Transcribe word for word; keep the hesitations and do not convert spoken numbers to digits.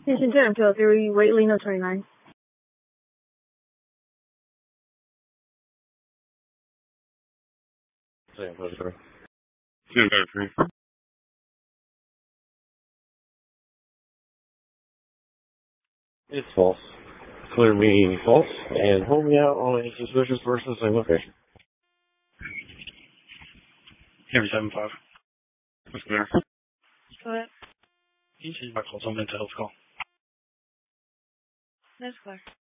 Station ten, Appeal Theory, wait Lino twenty-nine. Same place, sir. Two, three. It's false. Clear me false, and hold me out on any suspicious person same location. Henry seven five. That's clear. Go ahead. You see my calls on mental health call. That's clear.